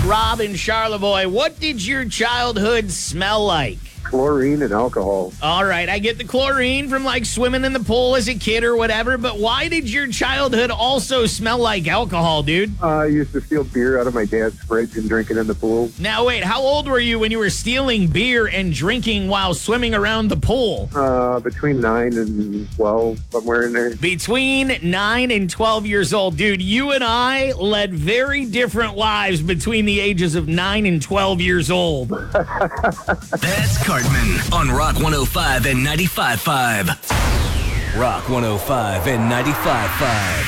Rob and Charlevoix, what did your childhood smell like? Chlorine and alcohol. All right, I get the chlorine from like swimming in the pool as a kid or whatever, but why did your childhood also smell like alcohol, dude? I used to steal beer out of my dad's fridge and drink it in the pool. Now, wait, how old were you when you were stealing beer and drinking while swimming around the pool? Between 9 and 12, somewhere in there. Between 9 and 12 years old. Dude, you and I led very different lives between the ages of 9 and 12 years old. That's Cartman on Rock 105 and 95.5. Rock 105 and 95.5.